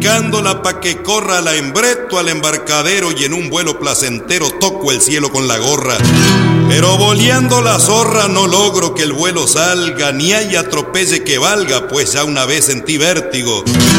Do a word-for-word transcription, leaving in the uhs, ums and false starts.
Picándola pa' que corra la embreto al embarcadero y en un vuelo placentero toco el cielo con la gorra. Pero boleando la zorra no logro que el vuelo salga, ni hay atropelle que valga, pues ya una vez sentí vértigo.